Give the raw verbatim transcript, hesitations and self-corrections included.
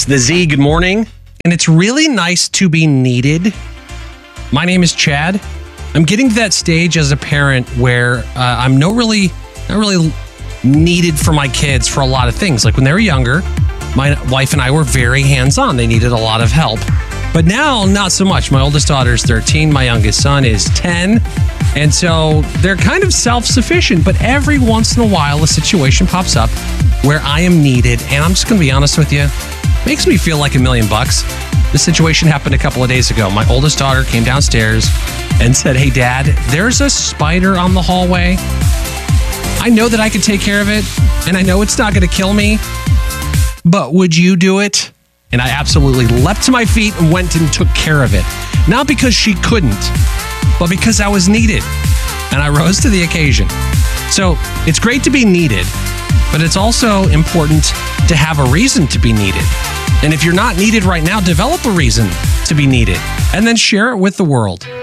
It's the Z. Good morning. And it's really nice to be needed. My name is Chad. I'm getting to that stage as a parent where uh, I'm no really, not really needed for my kids for a lot of things. Like when they were younger, my wife and I were very hands-on. They needed a lot of help. But now, not so much. My oldest daughter is thirteen. My youngest son is ten. And so they're kind of self-sufficient. But every once in a while, a situation pops up where I am needed. And I'm just going to be honest with you. Makes me feel like a million bucks. This situation happened a couple of days ago. My oldest daughter came downstairs and said, "Hey, Dad, there's a spider on the hallway. I know that I could take care of it, and I know it's not going to kill me, but would you do it?" And I absolutely leapt to my feet and went and took care of it. Not because she couldn't, but because I was needed, and I rose to the occasion. So it's great to be needed, but it's also important to have a reason to be needed. And if you're not needed right now, develop a reason to be needed and then share it with the world.